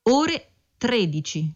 ore 13.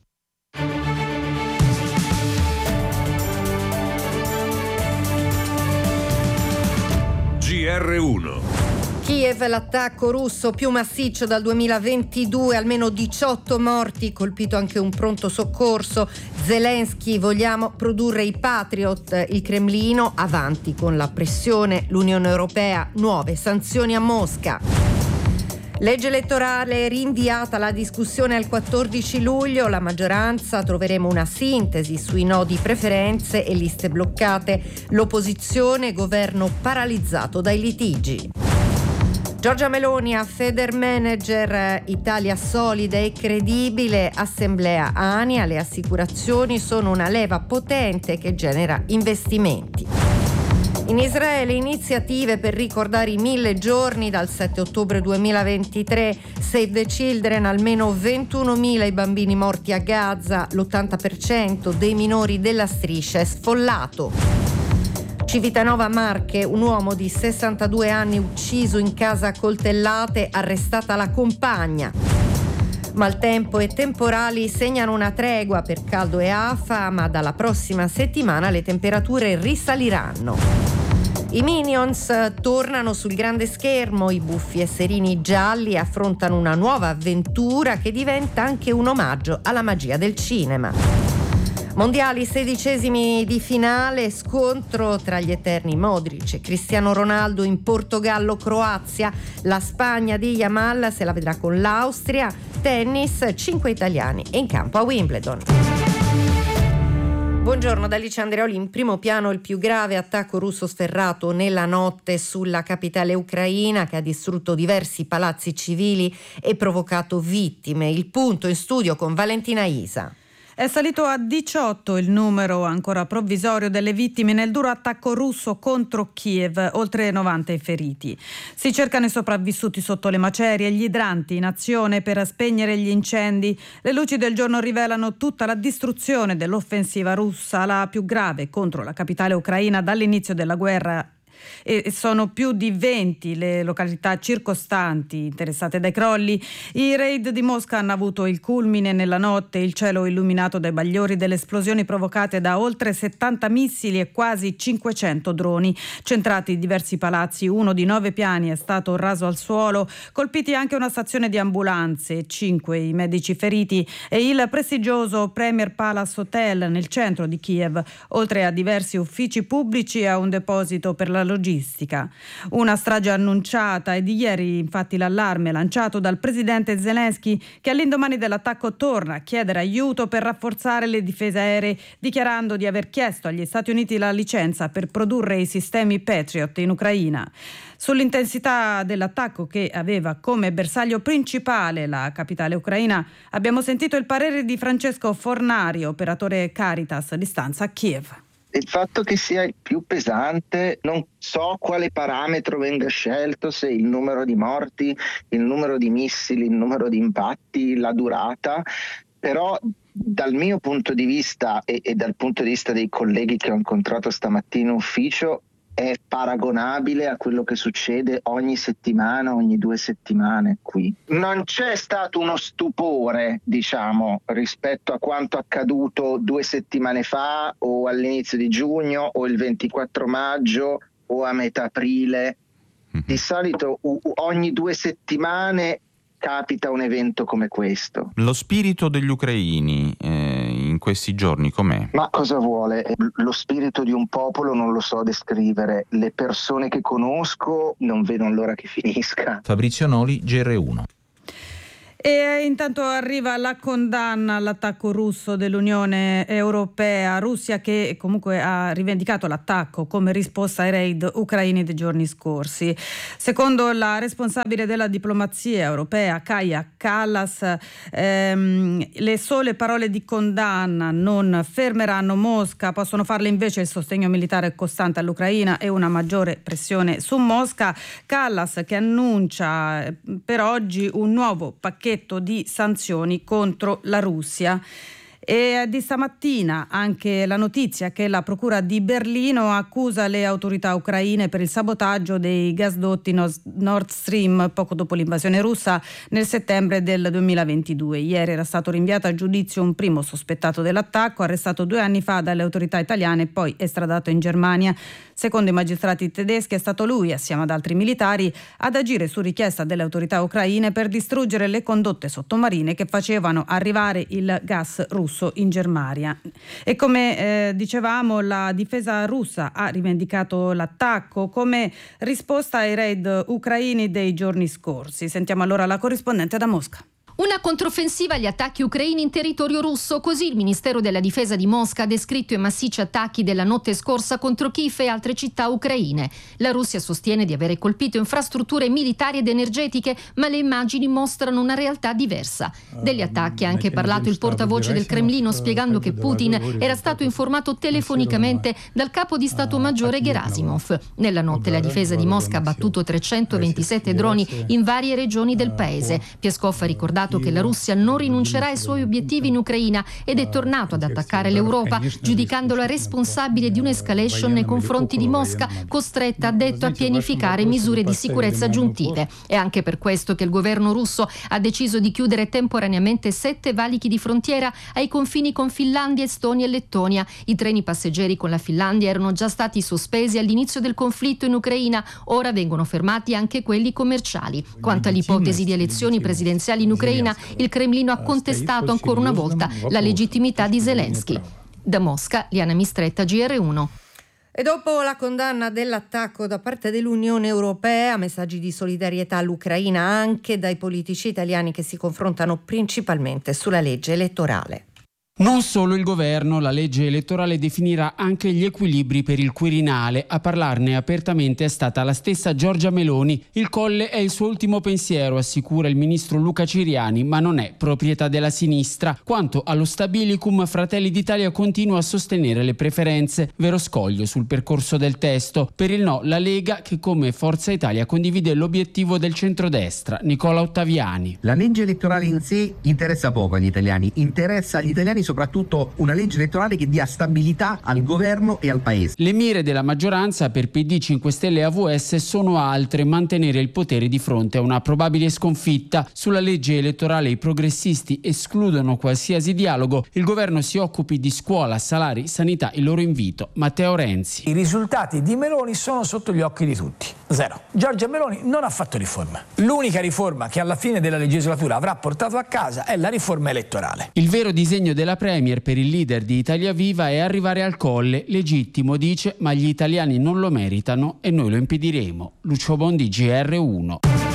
GR1. Kiev, l'attacco russo più massiccio dal 2022, almeno 18 morti, colpito anche un pronto soccorso. Zelensky, vogliamo produrre i Patriot, il Cremlino avanti con la pressione, l'Unione Europea, nuove sanzioni a Mosca. Legge elettorale rinviata la discussione al 14 luglio, la maggioranza troveremo una sintesi sui nodi preferenze e liste bloccate, l'opposizione, governo paralizzato dai litigi. Giorgia Meloni a Federmanager, Italia solida e credibile, assemblea ANIA, le assicurazioni sono una leva potente che genera investimenti. In Israele iniziative per ricordare i 1000 giorni dal 7 ottobre 2023, Save the Children, almeno 21.000 i bambini morti a Gaza, l'80% dei minori della striscia è sfollato. Civitanova Marche, un uomo di 62 anni ucciso in casa a coltellate, arrestata la compagna. Maltempo e temporali segnano una tregua per caldo e afa, ma dalla prossima settimana le temperature risaliranno. I Minions tornano sul grande schermo, i buffi esserini gialli affrontano una nuova avventura che diventa anche un omaggio alla magia del cinema. Mondiali 16esimi di finale, scontro tra gli eterni Modric e Cristiano Ronaldo in Portogallo-Croazia, la Spagna di Yamal se la vedrà con l'Austria, tennis, 5 italiani in campo a Wimbledon. Buongiorno da Alice Andreoli. In primo piano il più grave attacco russo sferrato nella notte sulla capitale ucraina che ha distrutto diversi palazzi civili e provocato vittime. Il punto in studio con Valentina Isa. È salito a 18 il numero ancora provvisorio delle vittime nel duro attacco russo contro Kiev, oltre 90 i feriti. Si cercano i sopravvissuti sotto le macerie e gli idranti in azione per spegnere gli incendi. Le luci del giorno rivelano tutta la distruzione dell'offensiva russa, la più grave contro la capitale ucraina dall'inizio della guerra. E sono più di 20 le località circostanti interessate dai crolli. I raid di Mosca hanno avuto il culmine nella notte, il cielo illuminato dai bagliori delle esplosioni provocate da oltre 70 missili e quasi 500 droni centrati in diversi palazzi. Uno di 9 piani è stato raso al suolo, colpiti anche una stazione di ambulanze, 5 i medici feriti e il prestigioso Premier Palace Hotel nel centro di Kiev, oltre a diversi uffici pubblici e a un deposito per la logistica. Una strage annunciata e di ieri infatti l'allarme lanciato dal presidente Zelensky che all'indomani dell'attacco torna a chiedere aiuto per rafforzare le difese aeree, dichiarando di aver chiesto agli Stati Uniti la licenza per produrre i sistemi Patriot in Ucraina. Sull'intensità dell'attacco che aveva come bersaglio principale la capitale ucraina abbiamo sentito il parere di Francesco Fornari, operatore Caritas di stanza a Kiev. Il fatto che sia il più pesante, non so quale parametro venga scelto, se il numero di morti, il numero di missili, il numero di impatti, la durata, però dal mio punto di vista e dal punto di vista dei colleghi che ho incontrato stamattina in ufficio è paragonabile a quello che succede ogni settimana, ogni 2 settimane qui. Non c'è stato uno stupore, diciamo, rispetto a quanto accaduto 2 settimane fa o all'inizio di giugno o il 24 maggio o a metà aprile. Di solito ogni 2 settimane capita un evento come questo. Lo spirito degli ucraini in questi giorni com'è? Ma cosa vuole? Lo spirito di un popolo non lo so descrivere. Le persone che conosco non vedono l'ora che finisca. Fabrizio Noli, GR1. E intanto arriva la condanna all'attacco russo dell'Unione Europea, Russia che comunque ha rivendicato l'attacco come risposta ai raid ucraini dei giorni scorsi. Secondo la responsabile della diplomazia europea, Kaja Kallas, le sole parole di condanna non fermeranno Mosca, possono farle invece il sostegno militare costante all'Ucraina e una maggiore pressione su Mosca. Kallas che annuncia per oggi un nuovo pacchetto di sanzioni contro la Russia. E di stamattina anche la notizia che la Procura di Berlino accusa le autorità ucraine per il sabotaggio dei gasdotti Nord Stream poco dopo l'invasione russa nel settembre del 2022. Ieri era stato rinviato a giudizio un primo sospettato dell'attacco, arrestato 2 anni fa dalle autorità italiane e poi estradato in Germania. Secondo i magistrati tedeschi è stato lui, assieme ad altri militari, ad agire su richiesta delle autorità ucraine per distruggere le condotte sottomarine che facevano arrivare il gas russo in Germania. E come dicevamo, la difesa russa ha rivendicato l'attacco come risposta ai raid ucraini dei giorni scorsi. Sentiamo allora la corrispondente da Mosca. Una controffensiva agli attacchi ucraini in territorio russo, così il Ministero della Difesa di Mosca ha descritto i massicci attacchi della notte scorsa contro Kiev e altre città ucraine. La Russia sostiene di avere colpito infrastrutture militari ed energetiche, ma le immagini mostrano una realtà diversa. Degli attacchi ha anche parlato il portavoce del Cremlino, spiegando che Putin era stato informato telefonicamente dal capo di Stato Maggiore Gerasimov. Nella notte la Difesa di Mosca ha battuto 327 droni in varie regioni del paese. Peskov ha ricordato che la Russia non rinuncerà ai suoi obiettivi in Ucraina ed è tornato ad attaccare l'Europa, giudicandola responsabile di un'escalation nei confronti di Mosca, costretta, ha detto, a pianificare misure di sicurezza aggiuntive. È anche per questo che il governo russo ha deciso di chiudere temporaneamente 7 valichi di frontiera ai confini con Finlandia, Estonia e Lettonia. I treni passeggeri con la Finlandia erano già stati sospesi all'inizio del conflitto in Ucraina, ora vengono fermati anche quelli commerciali. Quanto all'ipotesi di elezioni presidenziali in Ucraina, il Cremlino ha contestato ancora una volta la legittimità di Zelensky. Da Mosca, Liana Mistretta, GR1. E dopo la condanna dell'attacco da parte dell'Unione Europea, messaggi di solidarietà all'Ucraina anche dai politici italiani che si confrontano principalmente sulla legge elettorale. Non solo il governo, la legge elettorale definirà anche gli equilibri per il Quirinale. A parlarne apertamente è stata la stessa Giorgia Meloni. Il Colle è il suo ultimo pensiero, assicura il ministro Luca Ciriani, ma non è proprietà della sinistra. Quanto allo stabilicum, Fratelli d'Italia continua a sostenere le preferenze. Vero scoglio sul percorso del testo. Per il no, la Lega, che come Forza Italia condivide l'obiettivo del centrodestra. Nicola Ottaviani. La legge elettorale in sé interessa poco agli italiani, interessa agli italiani soprattutto una legge elettorale che dia stabilità al governo e al paese. Le mire della maggioranza per PD, 5 Stelle e AVS sono altre: mantenere il potere di fronte a una probabile sconfitta. Sulla legge elettorale i progressisti escludono qualsiasi dialogo. Il governo si occupi di scuola, salari, sanità. Il loro invito. Matteo Renzi. I risultati di Meloni sono sotto gli occhi di tutti. Zero. Giorgia Meloni non ha fatto riforma. L'unica riforma che alla fine della legislatura avrà portato a casa è la riforma elettorale. Il vero disegno della Premier per il leader di Italia Viva è arrivare al Colle. Legittimo, dice, ma gli italiani non lo meritano e noi lo impediremo. Lucio Bondi, GR1.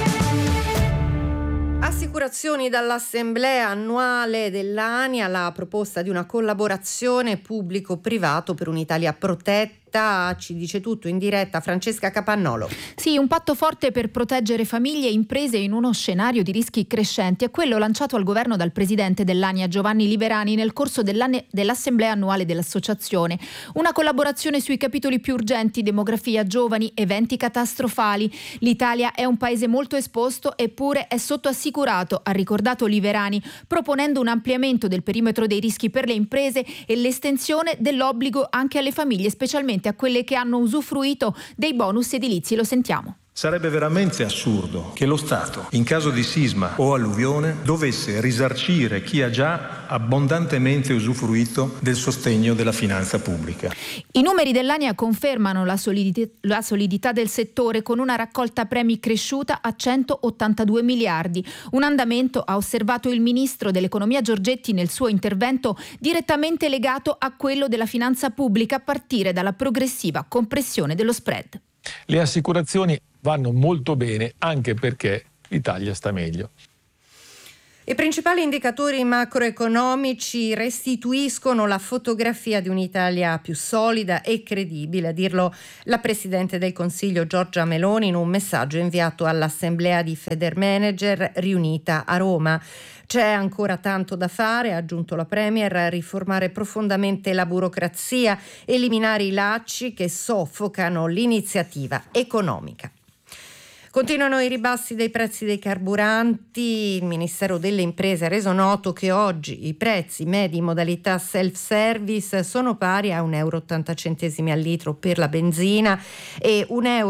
Assicurazioni dall'Assemblea annuale dell'ANI alla proposta di una collaborazione pubblico-privato per un'Italia protetta. Ci dice tutto in diretta Francesca Capannolo. Sì, un patto forte per proteggere famiglie e imprese in uno scenario di rischi crescenti è quello lanciato al governo dal presidente dell'ANIA Giovanni Liverani nel corso dell'assemblea annuale dell'associazione. Una collaborazione sui capitoli più urgenti: demografia, giovani, eventi catastrofali. L'Italia è un paese molto esposto, eppure è sottoassicurato, ha ricordato Liverani, proponendo un ampliamento del perimetro dei rischi per le imprese e l'estensione dell'obbligo anche alle famiglie, specialmente a quelle che hanno usufruito dei bonus edilizi. Lo sentiamo. Sarebbe veramente assurdo che lo Stato, in caso di sisma o alluvione, dovesse risarcire chi ha già abbondantemente usufruito del sostegno della finanza pubblica. I numeri dell'ANIA confermano la solidità del settore, con una raccolta premi cresciuta a 182 miliardi. Un andamento, ha osservato il ministro dell'economia Giorgetti nel suo intervento, direttamente legato a quello della finanza pubblica, a partire dalla progressiva compressione dello spread. Le assicurazioni vanno molto bene anche perché l'Italia sta meglio. I principali indicatori macroeconomici restituiscono la fotografia di un'Italia più solida e credibile, a dirlo la Presidente del Consiglio Giorgia Meloni in un messaggio inviato all'Assemblea di Federmanager riunita a Roma. C'è ancora tanto da fare, ha aggiunto la Premier, riformare profondamente la burocrazia, eliminare i lacci che soffocano l'iniziativa economica. Continuano i ribassi dei prezzi dei carburanti. Il Ministero delle Imprese ha reso noto che oggi i prezzi medi in modalità self-service sono pari a €1,80 al litro per la benzina e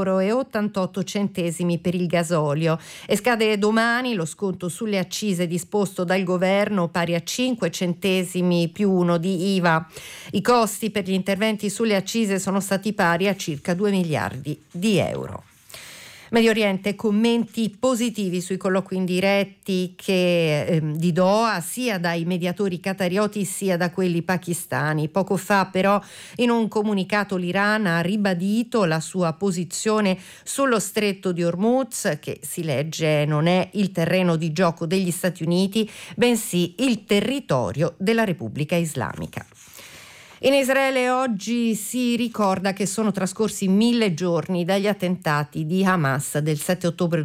€1,88 per il gasolio. E scade domani lo sconto sulle accise disposto dal governo, pari a 5 centesimi più 1 di IVA. I costi per gli interventi sulle accise sono stati pari a circa 2 miliardi di euro. Medio Oriente, commenti positivi sui colloqui indiretti di Doha, sia dai mediatori qatarioti sia da quelli pakistani. Poco fa però in un comunicato l'Iran ha ribadito la sua posizione sullo stretto di Hormuz, che si legge non è il terreno di gioco degli Stati Uniti, bensì il territorio della Repubblica Islamica. In Israele oggi si ricorda che sono trascorsi 1000 giorni dagli attentati di Hamas del 7 ottobre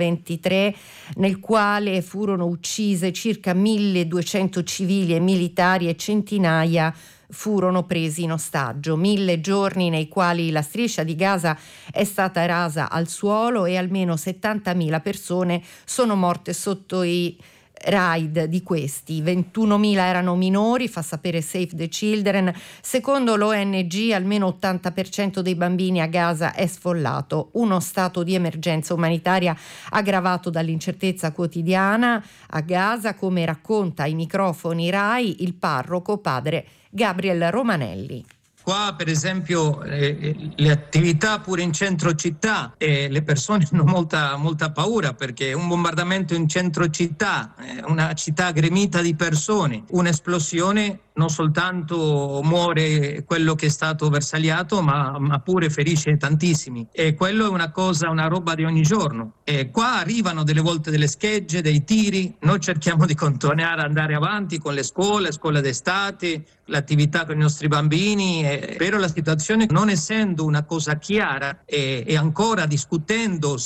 2023, nel quale furono uccise circa 1200 civili e militari e centinaia furono presi in ostaggio. 1000 giorni nei quali la striscia di Gaza è stata rasa al suolo e almeno 70.000 persone sono morte sotto i raid di questi. 21.000 erano minori, fa sapere Save the Children. Secondo l'ONG almeno 80% dei bambini a Gaza è sfollato. Uno stato di emergenza umanitaria aggravato dall'incertezza quotidiana a Gaza, come racconta ai microfoni Rai il parroco padre Gabriel Romanelli. Qua per esempio le attività pure in centro città, le persone hanno molta paura, perché un bombardamento in centro città, una città gremita di persone, un'esplosione non soltanto muore quello che è stato bersagliato, ma pure ferisce tantissimi. E quello è una roba di ogni giorno. E qua arrivano delle volte delle schegge, dei tiri. Noi cerchiamo di continuare ad andare avanti con le scuole d'estate, l'attività con i nostri bambini, però la situazione, non essendo una cosa chiara e ancora discutendo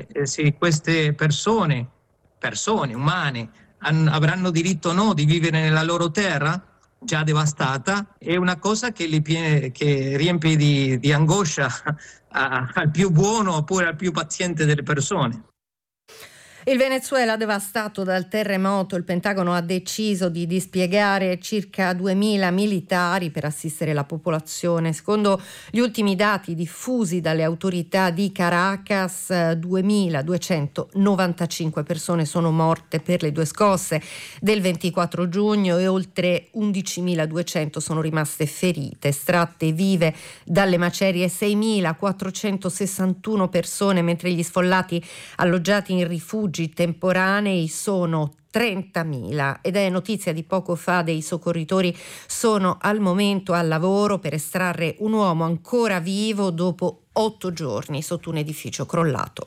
se queste persone umane avranno diritto o no di vivere nella loro terra già devastata, è una cosa che riempie di angoscia al più buono oppure al più paziente delle persone. Il Venezuela devastato dal terremoto, il Pentagono ha deciso di dispiegare circa 2000 militari per assistere la popolazione. Secondo gli ultimi dati diffusi dalle autorità di Caracas, 2295 persone sono morte per le due scosse del 24 giugno e oltre 11.200 sono rimaste ferite. Estratte vive dalle macerie 6.461 persone, mentre gli sfollati alloggiati in rifugi temporanei sono 30.000 ed è notizia di poco fa. Dei soccorritori sono al momento al lavoro per estrarre un uomo ancora vivo dopo 8 giorni sotto un edificio crollato.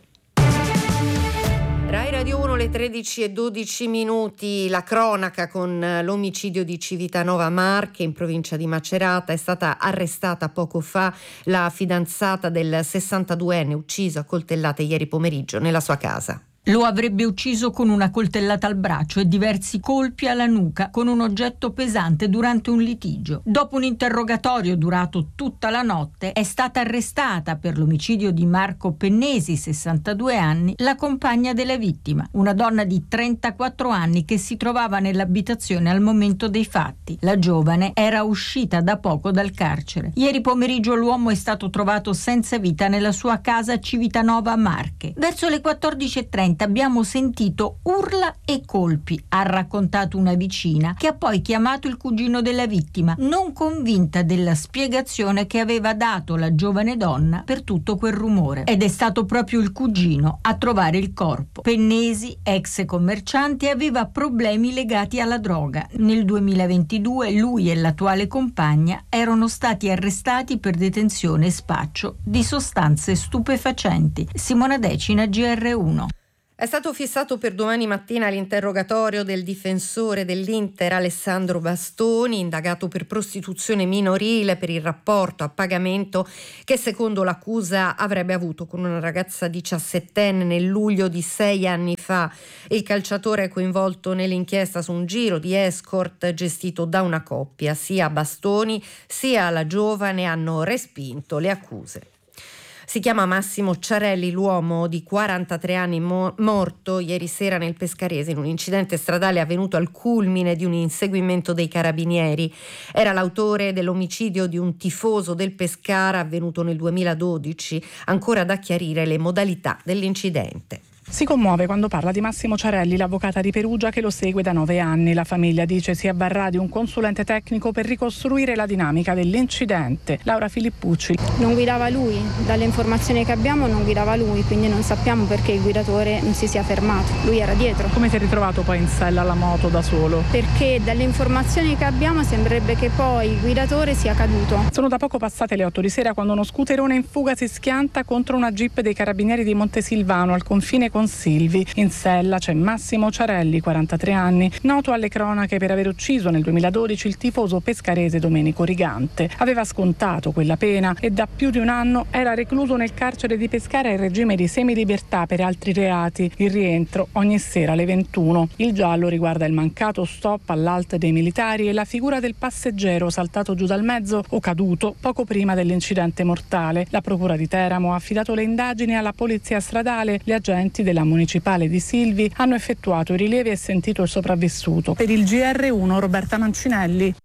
Rai Radio 1, le 13:12, la cronaca con l'omicidio di Civitanova Marche in provincia di Macerata. È stata arrestata poco fa la fidanzata del 62enne ucciso a coltellate ieri pomeriggio nella sua casa. Lo avrebbe ucciso con una coltellata al braccio e diversi colpi alla nuca con un oggetto pesante durante un litigio. Dopo un interrogatorio durato tutta la notte, è stata arrestata per l'omicidio di Marco Pennesi, 62 anni, la compagna della vittima, una donna di 34 anni che si trovava nell'abitazione al momento dei fatti. La giovane era uscita da poco dal carcere. Ieri pomeriggio l'uomo è stato trovato senza vita nella sua casa a Civitanova Marche. Verso le 14:30 abbiamo sentito urla e colpi, ha raccontato una vicina che ha poi chiamato il cugino della vittima, non convinta della spiegazione che aveva dato la giovane donna per tutto quel rumore. Ed è stato proprio il cugino a trovare il corpo. Pennesi, ex commerciante, aveva problemi legati alla droga. Nel 2022 lui e l'attuale compagna erano stati arrestati per detenzione e spaccio di sostanze stupefacenti. Simona Decina, GR1. È stato fissato per domani mattina l'interrogatorio del difensore dell'Inter Alessandro Bastoni, indagato per prostituzione minorile per il rapporto a pagamento che secondo l'accusa avrebbe avuto con una ragazza 17enne nel luglio di 6 anni fa. Il calciatore è coinvolto nell'inchiesta su un giro di escort gestito da una coppia. Sia Bastoni sia la giovane hanno respinto le accuse. Si chiama Massimo Ciarelli, l'uomo di 43 anni morto ieri sera nel Pescarese in un incidente stradale avvenuto al culmine di un inseguimento dei carabinieri. Era l'autore dell'omicidio di un tifoso del Pescara avvenuto nel 2012, ancora da chiarire le modalità dell'incidente. Si commuove quando parla di Massimo Ciarelli, l'avvocata di Perugia che lo segue da 9 anni. La famiglia dice si avvarrà di un consulente tecnico per ricostruire la dinamica dell'incidente. Laura Filippucci. Non guidava lui, dalle informazioni che abbiamo non guidava lui, quindi non sappiamo perché il guidatore non si sia fermato. Lui era dietro. Come si è ritrovato poi in sella alla moto da solo? Perché dalle informazioni che abbiamo sembrerebbe che poi il guidatore sia caduto. Sono da poco passate le 8 di sera quando uno scooterone in fuga si schianta contro una jeep dei carabinieri di Montesilvano al confine con Silvi. In sella c'è Massimo Ciarelli, 43 anni, noto alle cronache per aver ucciso nel 2012 il tifoso pescarese Domenico Rigante. Aveva scontato quella pena e da più di un anno era recluso nel carcere di Pescara in regime di semilibertà per altri reati. Il rientro ogni sera alle 21. Il giallo riguarda il mancato stop all'alt dei militari e la figura del passeggero saltato giù dal mezzo o caduto poco prima dell'incidente mortale. La procura di Teramo ha affidato le indagini alla polizia stradale. Gli agenti della municipale di Silvi hanno effettuato i rilievi e sentito il sopravvissuto. Per il GR1 Roberta Mancinelli.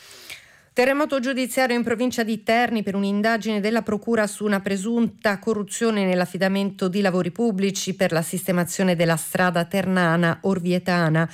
Terremoto giudiziario in provincia di Terni per un'indagine della procura su una presunta corruzione nell'affidamento di lavori pubblici per la sistemazione della strada ternana Orvietana.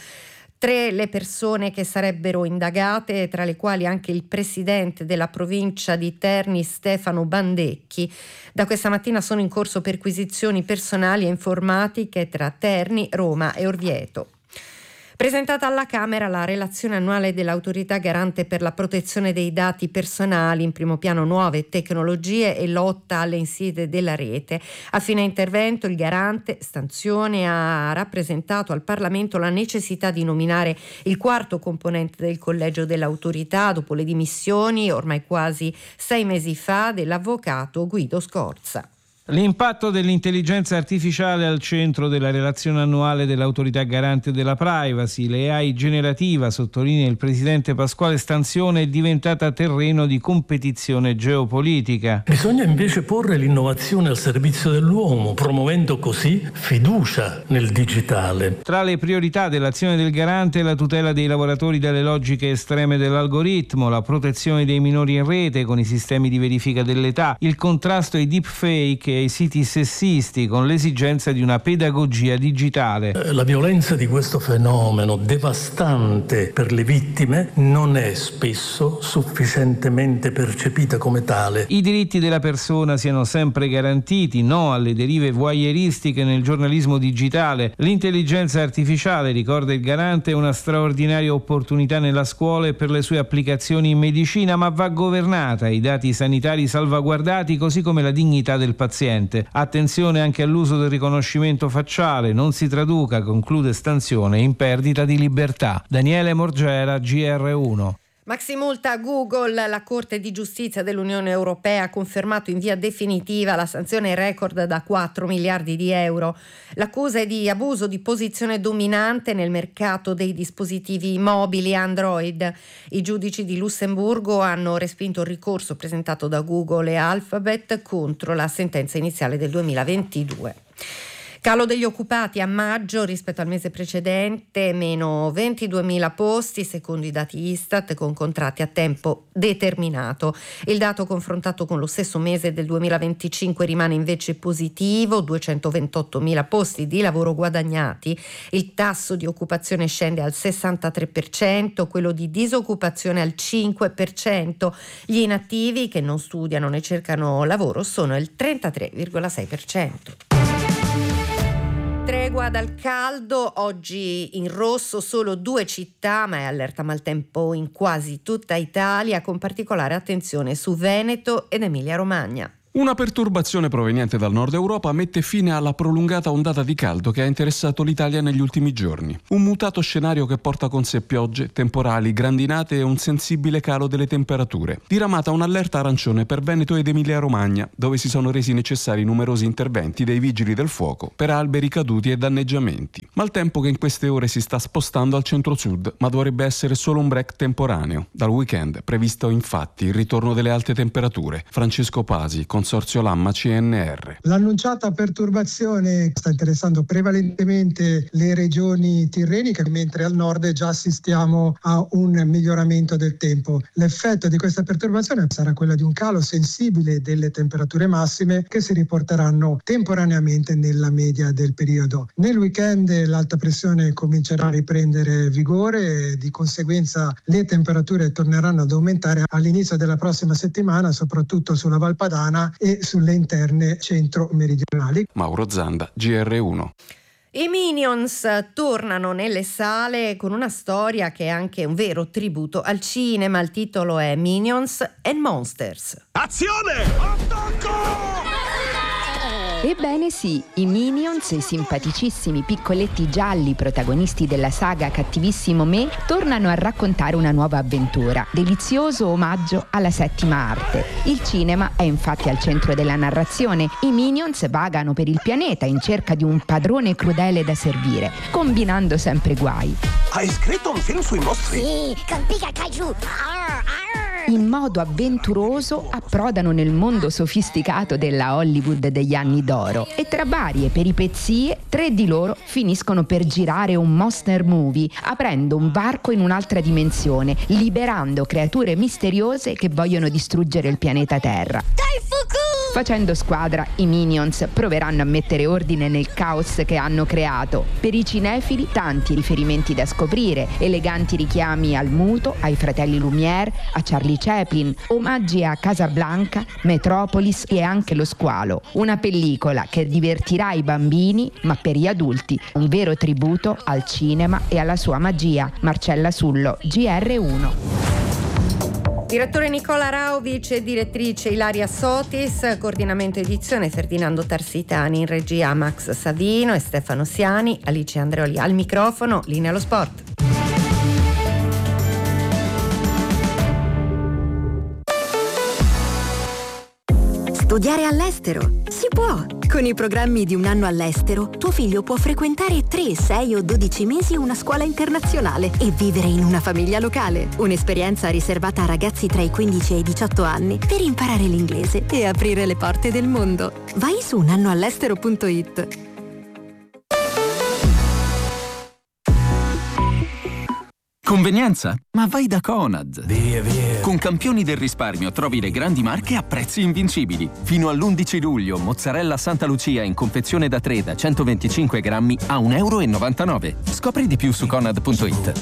3 le persone che sarebbero indagate, tra le quali anche il presidente della provincia di Terni Stefano Bandecchi. Da questa mattina sono in corso perquisizioni personali e informatiche tra Terni, Roma e Orvieto. Presentata alla Camera la relazione annuale dell'Autorità Garante per la protezione dei dati personali, in primo piano nuove tecnologie e lotta alle insidie della rete. A fine intervento il Garante Stanzione ha rappresentato al Parlamento la necessità di nominare il 4º componente del collegio dell'Autorità dopo le dimissioni, ormai quasi 6 mesi fa, dell'avvocato Guido Scorza. L'impatto dell'intelligenza artificiale al centro della relazione annuale dell'Autorità Garante della Privacy. L'AI generativa, sottolinea il presidente Pasquale Stanzione, è diventata terreno di competizione geopolitica. Bisogna invece porre l'innovazione al servizio dell'uomo, promuovendo così fiducia nel digitale. Tra le priorità dell'azione del Garante la tutela dei lavoratori dalle logiche estreme dell'algoritmo, la protezione dei minori in rete con i sistemi di verifica dell'età, il contrasto ai deepfake e ai siti sessisti con l'esigenza di una pedagogia digitale. La violenza di questo fenomeno devastante per le vittime non è spesso sufficientemente percepita come tale. I diritti della persona siano sempre garantiti, no alle derive voyeuristiche nel giornalismo digitale. L'intelligenza artificiale, ricorda il Garante, è una straordinaria opportunità nella scuola e per le sue applicazioni in medicina, ma va governata, i dati sanitari salvaguardati, così come la dignità del paziente. Attenzione anche all'uso del riconoscimento facciale, non si traduca, conclude Stanzione, in perdita di libertà. Daniele Morgera, GR1. Maximulta a Google. La Corte di Giustizia dell'Unione Europea ha confermato in via definitiva la sanzione record da 4 miliardi di euro. L'accusa è di abuso di posizione dominante nel mercato dei dispositivi mobili Android. I giudici di Lussemburgo hanno respinto il ricorso presentato da Google e Alphabet contro la sentenza iniziale del 2022. Calo degli occupati a maggio rispetto al mese precedente, meno 22.000 posti secondo i dati Istat con contratti a tempo determinato. Il dato confrontato con lo stesso mese del 2025 rimane invece positivo, 228.000 posti di lavoro guadagnati. Il tasso di occupazione scende al 63%, quello di disoccupazione al 5%. Gli inattivi che non studiano né cercano lavoro sono il 33,6%. Tregua dal caldo, oggi in rosso solo 2 città, ma è allerta maltempo in quasi tutta Italia, con particolare attenzione su Veneto ed Emilia-Romagna. Una perturbazione proveniente dal nord Europa mette fine alla prolungata ondata di caldo che ha interessato l'Italia negli ultimi giorni. Un mutato scenario che porta con sé piogge, temporali, grandinate e un sensibile calo delle temperature. Diramata un'allerta arancione per Veneto ed Emilia-Romagna, dove si sono resi necessari numerosi interventi dei vigili del fuoco per alberi caduti e danneggiamenti. Maltempo che in queste ore si sta spostando al centro-sud, ma dovrebbe essere solo un break temporaneo. Dal weekend previsto infatti il ritorno delle alte temperature. Francesco Pasi, consorzio Lamma-CNR. L'annunciata perturbazione sta interessando prevalentemente le regioni tirreniche, mentre al nord già assistiamo a un miglioramento del tempo. L'effetto di questa perturbazione sarà quello di un calo sensibile delle temperature massime che si riporteranno temporaneamente nella media del periodo. Nel weekend l'alta pressione comincerà a riprendere vigore e di conseguenza le temperature torneranno ad aumentare all'inizio della prossima settimana, soprattutto sulla Val Padana e sulle interne centro-meridionali. Mauro Zanda, GR1. I Minions tornano nelle sale con una storia che è anche un vero tributo al cinema. Il titolo è Minions and Monsters. Azione! Attacco! Ebbene sì, i Minions, i simpaticissimi piccoletti gialli protagonisti della saga Cattivissimo Me, tornano a raccontare una nuova avventura, delizioso omaggio alla settima arte. Il cinema è infatti al centro della narrazione. I Minions vagano per il pianeta in cerca di un padrone crudele da servire, combinando sempre guai. Hai scritto un film sui mostri? Sì, con Pika Kaiju. In modo avventuroso approdano nel mondo sofisticato della Hollywood degli anni d'oro e tra varie peripezie 3 di loro finiscono per girare un monster movie, aprendo un varco in un'altra dimensione, liberando creature misteriose che vogliono distruggere il pianeta Terra. Facendo squadra, i Minions proveranno a mettere ordine nel caos che hanno creato. Per i cinefili tanti riferimenti da scoprire, eleganti richiami al muto, ai fratelli Lumière, a Charlie Chaplin, omaggi a Casablanca, Metropolis e anche Lo Squalo. Una pellicola che divertirà i bambini, ma per gli adulti un vero tributo al cinema e alla sua magia. Marcella Sullo, GR1. Direttore Nicola Rauvic e direttrice Ilaria Sotis, coordinamento edizione Ferdinando Tarsitani, in regia Max Savino e Stefano Siani, Alice Andreoli al microfono, linea allo sport. Studiare all'estero? Si può! Con i programmi di un anno all'estero, tuo figlio può frequentare 3, 6 o 12 mesi una scuola internazionale e vivere in una famiglia locale. Un'esperienza riservata a ragazzi tra i 15 e i 18 anni per imparare l'inglese e aprire le porte del mondo. Vai su unannoall'estero.it. Convenienza? Ma vai da Conad. Via. Con Campioni del Risparmio trovi le grandi marche a prezzi invincibili. Fino all'11 luglio, mozzarella Santa Lucia in confezione da 3 da 125 grammi a €1,99. Scopri di più su Conad.it.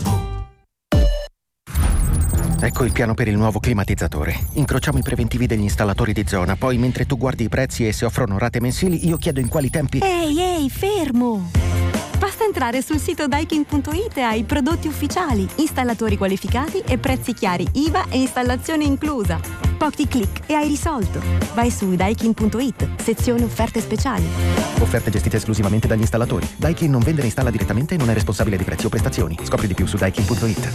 Ecco il piano per il nuovo climatizzatore. Incrociamo i preventivi degli installatori di zona, poi mentre tu guardi i prezzi e se offrono rate mensili, io chiedo in quali tempi... Ehi, fermo! Basta entrare sul sito Daikin.it e hai prodotti ufficiali, installatori qualificati e prezzi chiari, IVA e installazione inclusa. Pochi click e hai risolto. Vai su Daikin.it, sezione offerte speciali. Offerte gestite esclusivamente dagli installatori. Daikin non vende e installa direttamente e non è responsabile di prezzi o prestazioni. Scopri di più su Daikin.it.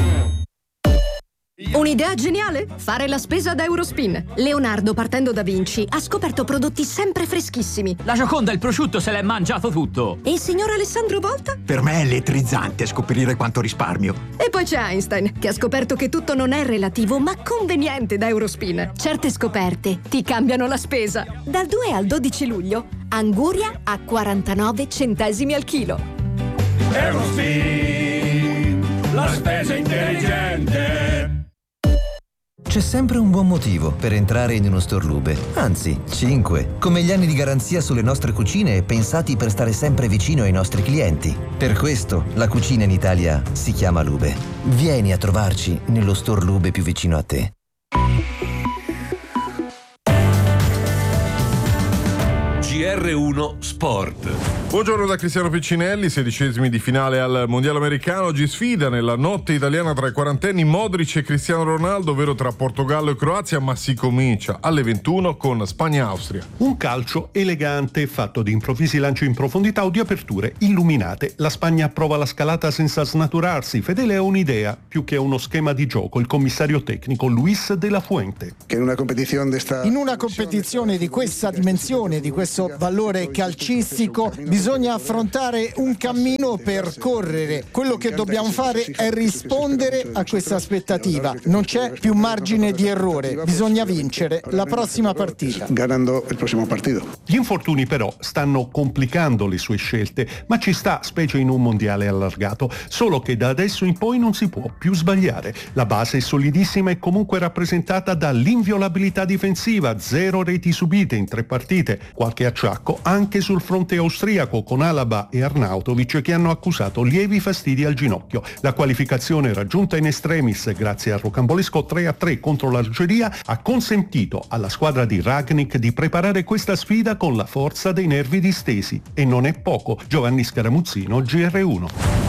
Un'idea geniale? Fare la spesa da Eurospin. Leonardo, partendo da Vinci, ha scoperto prodotti sempre freschissimi. La Gioconda, il prosciutto, se l'è mangiato tutto. E il signor Alessandro Volta? Per me è elettrizzante scoprire quanto risparmio. E poi c'è Einstein, che ha scoperto che tutto non è relativo, ma conveniente da Eurospin. Certe scoperte ti cambiano la spesa. Dal 2 al 12 luglio, Anguria a 49 centesimi al chilo. Eurospin, la spesa intelligente. C'è sempre un buon motivo per entrare in uno store Lube, anzi 5, come gli anni di garanzia sulle nostre cucine pensati per stare sempre vicino ai nostri clienti. Per questo la cucina in Italia si chiama Lube. Vieni a trovarci nello store Lube più vicino a te. GR1 Sport. Buongiorno da Cristiano Piccinelli, 16esimi di finale al Mondiale Americano. Oggi sfida nella notte italiana tra i quarantenni Modric e Cristiano Ronaldo, ovvero tra Portogallo e Croazia, ma si comincia alle 21 con Spagna-Austria. Un calcio elegante fatto di improvvisi lanci in profondità o di aperture illuminate. La Spagna prova la scalata senza snaturarsi, fedele a un'idea più che a uno schema di gioco. Il commissario tecnico Luis de la Fuente. In una competizione di questa dimensione, di questo questo valore calcistico bisogna affrontare un cammino per correre. Quello che dobbiamo fare è rispondere a questa aspettativa. Non c'è più margine di errore, bisogna vincere la prossima partita. Ganando il prossimo partito. Gli infortuni però stanno complicando le sue scelte, ma ci sta, specie in un mondiale allargato, solo che da adesso in poi non si può più sbagliare. La base è solidissima e comunque rappresentata dall'inviolabilità difensiva, 0 reti subite in 3 partite, qualche acciacco anche sul fronte austriaco con Alaba e Arnautovic che hanno accusato lievi fastidi al ginocchio. La qualificazione raggiunta in extremis grazie al rocambolesco 3-3 contro l'Algeria ha consentito alla squadra di Rangnick di preparare questa sfida con la forza dei nervi distesi, e non è poco. Giovanni Scaramuzzino, GR1.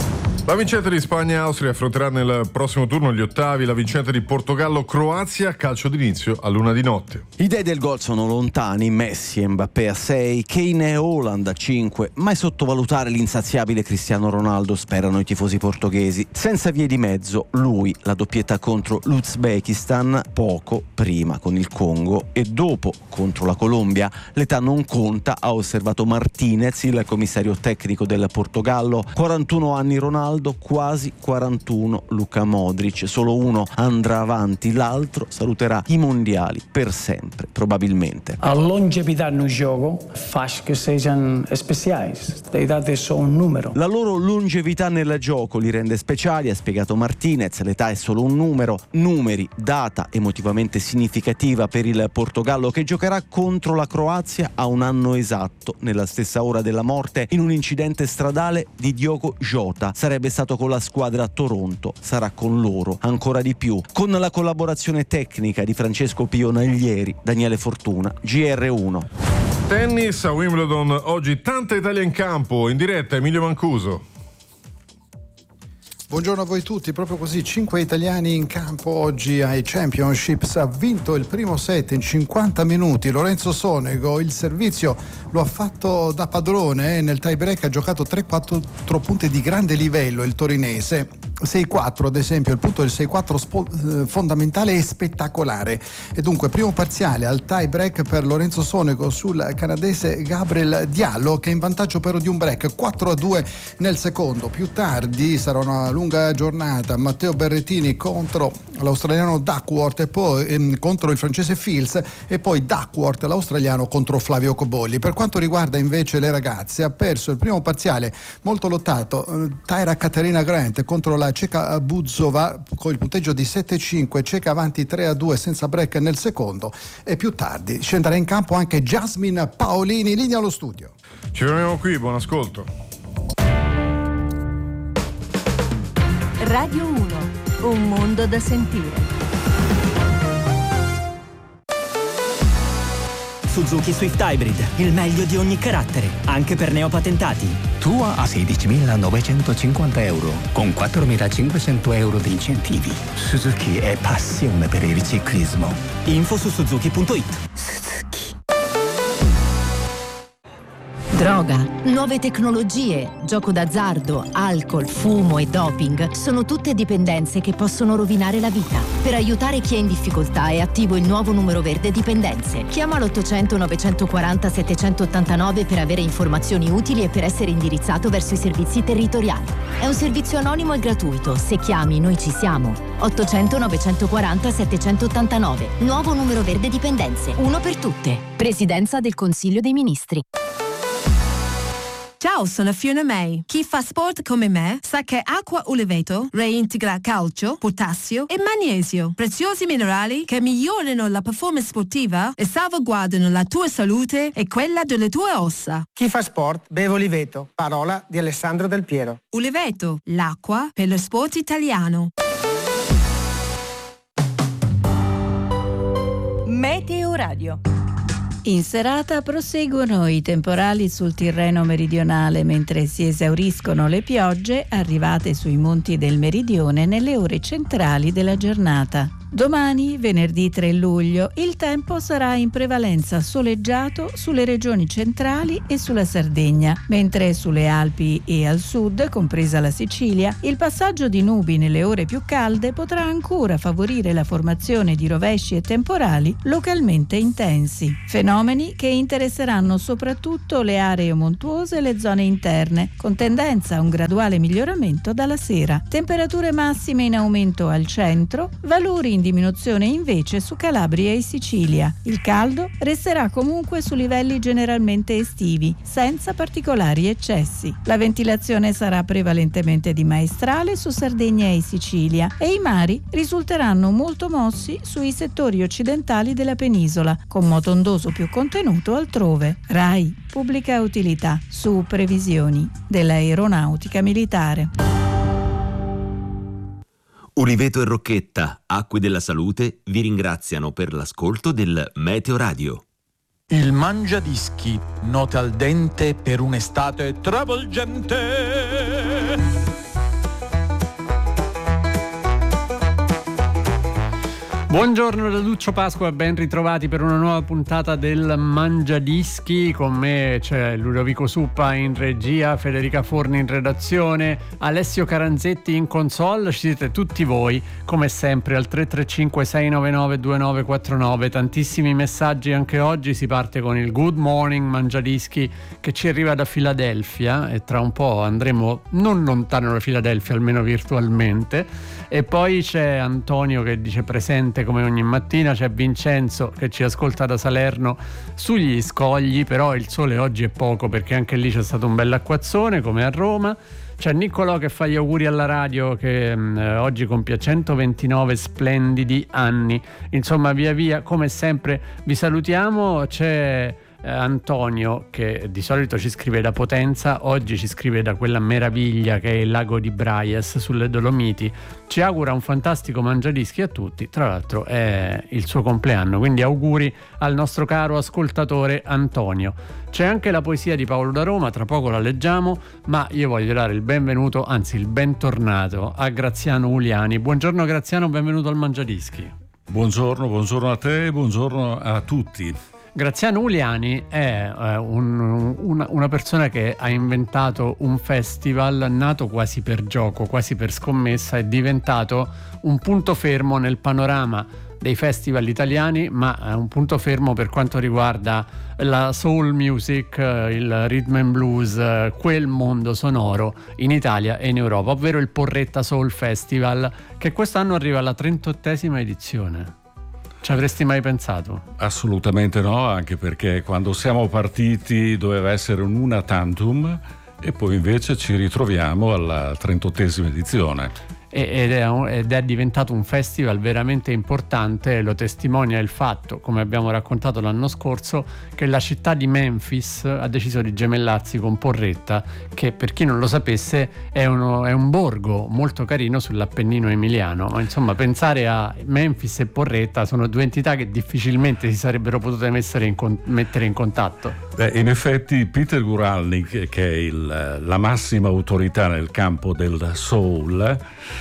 La vincente di Spagna-Austria affronterà nel prossimo turno gli ottavi la vincente di Portogallo-Croazia, calcio d'inizio all'1 di notte. I dei del gol sono lontani, Messi e Mbappé a 6, Kane e Haaland a 5, mai sottovalutare l'insaziabile Cristiano Ronaldo, sperano i tifosi portoghesi. Senza vie di mezzo, lui, la doppietta contro l'Uzbekistan, poco prima con il Congo e dopo contro la Colombia. L'età non conta, ha osservato Martinez, il commissario tecnico del Portogallo. 41 anni Ronaldo, quasi 41 Luka Modric, solo uno andrà avanti, l'altro saluterà i mondiali per sempre, probabilmente. A longevità no gioco faz che siano speciali, le idade sono un numero. La loro longevità nel gioco li rende speciali, ha spiegato Martinez, l'età è solo un numero, numeri, data emotivamente significativa per il Portogallo che giocherà contro la Croazia a un anno esatto, nella stessa ora della morte, in un incidente stradale di Diogo Jota. Sarebbe stato con la squadra a Toronto, sarà con loro ancora di più, con la collaborazione tecnica di Francesco Pionaglieri, Daniele Fortuna, GR1. Tennis a Wimbledon, oggi tanta Italia in campo, in diretta Emilio Mancuso. Buongiorno a voi tutti, proprio così 5 italiani in campo oggi ai Championships. Ha vinto il primo set in 50 minuti Lorenzo Sonego, il servizio lo ha fatto da padrone, nel tie break ha giocato 3-4 punti di grande livello il torinese, 6-4 ad esempio, il punto del 6-4 fondamentale e spettacolare, e dunque primo parziale al tie break per Lorenzo Sonego sul canadese Gabriel Diallo che è in vantaggio però di un break, 4-2 nel secondo. Più tardi sarà una lunga giornata, Matteo Berrettini contro l'australiano Duckworth e poi contro il francese Fils e poi Duckworth l'australiano contro Flavio Cobolli. Per quanto riguarda invece le ragazze, ha perso il primo parziale molto lottato Taira Katarina Grant contro la ceca Buzova con il punteggio di 7-5, ceca avanti 3-2 senza break nel secondo, e più tardi scenderà in campo anche Jasmine Paolini. Linea allo studio. Ci fermiamo qui, buon ascolto. Radio 1, un mondo da sentire. Suzuki Swift Hybrid, il meglio di ogni carattere, anche per neopatentati. Tua a 16.950 euro, con 4.500 euro di incentivi. Suzuki è passione per il ciclismo. Info su suzuki.it. Droga, nuove tecnologie, gioco d'azzardo, alcol, fumo e doping sono tutte dipendenze che possono rovinare la vita. Per aiutare chi è in difficoltà è attivo il nuovo numero verde dipendenze. Chiama l'800 940 789 per avere informazioni utili e per essere indirizzato verso i servizi territoriali. È un servizio anonimo e gratuito. Se chiami, noi ci siamo. 800 940 789. Nuovo numero verde dipendenze. Uno per tutte. Presidenza del Consiglio dei Ministri. Ciao, sono Fiona May. Chi fa sport come me sa che acqua Uliveto reintegra calcio, potassio e magnesio, preziosi minerali che migliorano la performance sportiva e salvaguardano la tua salute e quella delle tue ossa. Chi fa sport beve Uliveto, parola di Alessandro Del Piero. Uliveto, l'acqua per lo sport italiano. Meteo Radio. In serata proseguono i temporali sul Tirreno meridionale mentre si esauriscono le piogge arrivate sui monti del meridione nelle ore centrali della giornata. Domani, venerdì 3 luglio, il tempo sarà in prevalenza soleggiato sulle regioni centrali e sulla Sardegna, mentre sulle Alpi e al sud, compresa la Sicilia, il passaggio di nubi nelle ore più calde potrà ancora favorire la formazione di rovesci e temporali localmente intensi. Fenomeni fenomeni che interesseranno soprattutto le aree montuose e le zone interne, con tendenza a un graduale miglioramento dalla sera. Temperature massime in aumento al centro, valori in diminuzione invece su Calabria e Sicilia. Il caldo resterà comunque su livelli generalmente estivi, senza particolari eccessi. La ventilazione sarà prevalentemente di maestrale su Sardegna e Sicilia e i mari risulteranno molto mossi sui settori occidentali della penisola, con moto ondoso più contenuto altrove. RAI, pubblica utilità, su previsioni dell'aeronautica militare. Uliveto e Rocchetta, Acque della Salute, vi ringraziano per l'ascolto del Meteo Radio. Il Mangiadischi, note al dente per un'estate travolgente. Buongiorno da Lucio Pasqua, ben ritrovati per una nuova puntata del Mangiadischi. Con me c'è Ludovico Suppa in regia, Federica Forni in redazione, Alessio Caranzetti in console. Ci siete tutti voi, come sempre, al 335 699 2949. Tantissimi messaggi anche oggi. Si parte con il Good Morning Mangiadischi che ci arriva da Filadelfia e tra un po' andremo non lontano da Filadelfia, almeno virtualmente. E poi c'è Antonio che dice presente come ogni mattina, c'è Vincenzo che ci ascolta da Salerno sugli scogli, però il sole oggi è poco perché anche lì c'è stato un bell'acquazzone come a Roma. C'è Niccolò che fa gli auguri alla radio che oggi compie 129 splendidi anni. Insomma, via via, come sempre vi salutiamo. C'è Antonio che di solito ci scrive da Potenza, oggi ci scrive da quella meraviglia che è il lago di Braies sulle Dolomiti. Ci augura un fantastico Mangiadischi a tutti, tra l'altro è il suo compleanno, quindi auguri al nostro caro ascoltatore Antonio. C'è anche la poesia di Paolo da Roma, tra poco la leggiamo, ma io voglio dare il benvenuto, anzi il bentornato a Graziano Uliani. Buongiorno Graziano, benvenuto al Mangiadischi. Buongiorno a te, buongiorno a tutti. Graziano Uliani è una persona che ha inventato un festival nato quasi per gioco, quasi per scommessa, è diventato un punto fermo nel panorama dei festival italiani, ma è un punto fermo per quanto riguarda la soul music, il rhythm and blues, quel mondo sonoro in Italia e in Europa, ovvero il Porretta Soul Festival, che quest'anno arriva alla 38esima edizione. Ci avresti mai pensato? Assolutamente no, anche perché quando siamo partiti doveva essere un una tantum e poi invece ci ritroviamo alla 38esima edizione. Ed è diventato un festival veramente importante. Lo testimonia il fatto, come abbiamo raccontato l'anno scorso, che la città di Memphis ha deciso di gemellarsi con Porretta, che per chi non lo sapesse è un borgo molto carino sull'Appennino emiliano. Ma insomma, pensare a Memphis e Porretta sono due entità che difficilmente si sarebbero potute mettere in contatto. In effetti Peter Guralnick, che è la massima autorità nel campo del soul,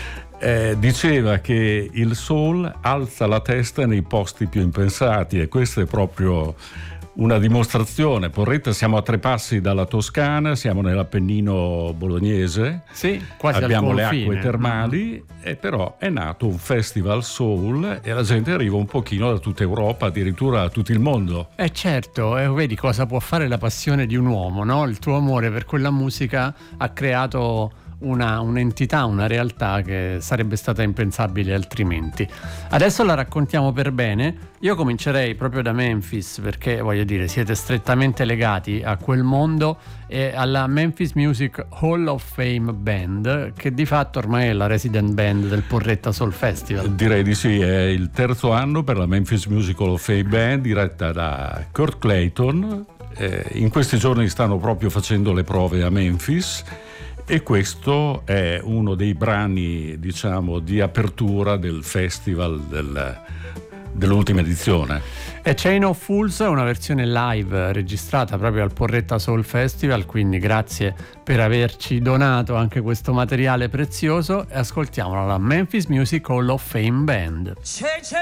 diceva che il soul alza la testa nei posti più impensati, e questa è proprio una dimostrazione. Porretta, siamo a 3 passi dalla Toscana, siamo nell'Appennino bolognese, sì, quasi abbiamo al le confine. acque termali, e però è nato un festival soul e la gente arriva un pochino da tutta Europa, addirittura da tutto il mondo. Certo, vedi cosa può fare la passione di un uomo, no? Il tuo amore per quella musica ha creato un'entità, una realtà che sarebbe stata impensabile altrimenti. Adesso la raccontiamo per bene. Io comincerei proprio da Memphis, perché voglio dire, siete strettamente legati a quel mondo e alla Memphis Music Hall of Fame Band, che di fatto ormai è la resident band del Porretta Soul Festival. Direi di sì, è il 3° anno per la Memphis Music Hall of Fame Band, diretta da Kurt Clayton. In questi giorni stanno proprio facendo le prove a Memphis, e questo è uno dei brani, diciamo, di apertura del festival dell'ultima edizione. E Chain of Fools è una versione live registrata proprio al Porretta Soul Festival, quindi grazie per averci donato anche questo materiale prezioso, e ascoltiamolo alla Memphis Music Hall of Fame Band.